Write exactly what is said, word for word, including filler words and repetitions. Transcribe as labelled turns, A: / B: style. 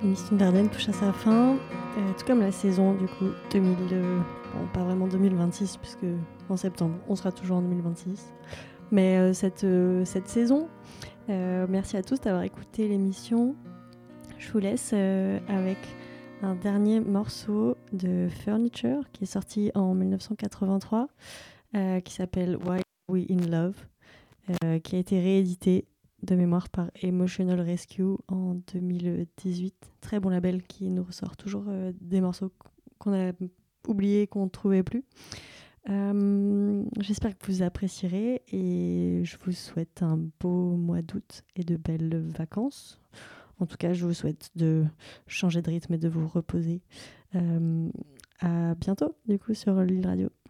A: Mission Dardenne touche à sa fin, euh, tout comme la saison du coup deux mille, euh, bon pas vraiment deux mille vingt-six puisque en septembre on sera toujours en deux mille vingt-six, mais euh, cette, euh, cette saison, euh, merci à tous d'avoir écouté l'émission. Je vous laisse euh, avec un dernier morceau de Furniture qui est sorti en dix-neuf cent quatre-vingt-trois, euh, qui s'appelle Why Are We in Love, euh, qui a été réédité de mémoire par Emotional Rescue en deux mille dix-huit. Très bon label qui nous ressort toujours euh, des morceaux qu'on a oubliés, qu'on ne trouvait plus. Euh, j'espère que vous apprécierez et je vous souhaite un beau mois d'août et de belles vacances. En tout cas, je vous souhaite de changer de rythme et de vous reposer. Euh, à bientôt, du coup, sur Lille Radio.